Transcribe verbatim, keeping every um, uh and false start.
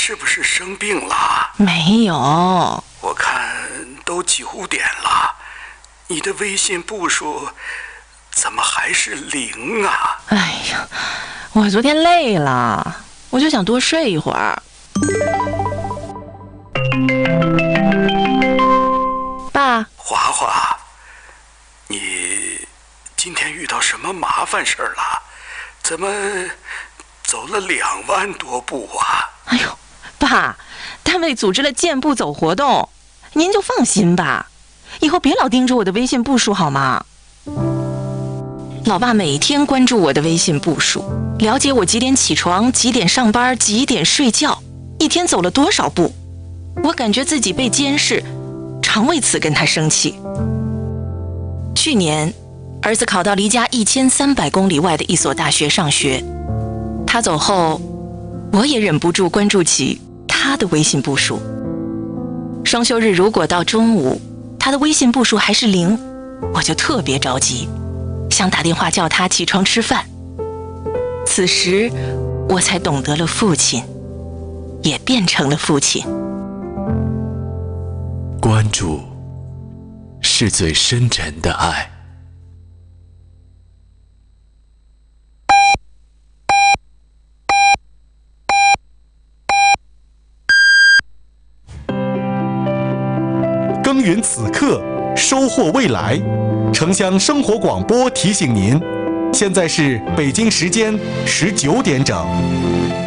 是不是生病了？ 没有。 我看都九点了，你的微信步数怎么还是零啊？ 哎呀，我昨天累了，我就想多睡一会儿。爸， 华华，你今天遇到什么麻烦事儿了？怎么走了两万多步啊？ 哎呦，爸，单位组织了健步走活动，您就放心吧，以后别老盯着我的微信步数好吗？老爸每天关注我的微信步数，了解我几点起床、几点上班、几点睡觉，一天走了多少步。我感觉自己被监视，常为此跟他生气。去年，儿子考到离家一千三百公里外的一所大学上学，他走后，我也忍不住关注起他的微信步数。双休日如果到中午，他的微信步数还是零，我就特别着急，想打电话叫他起床吃饭。此时，我才懂得了父亲，也变成了父亲。 关注是最深沉的爱。 耕耘此刻，收获未来。城乡生活广播提醒您，现在是北京时间十九点整。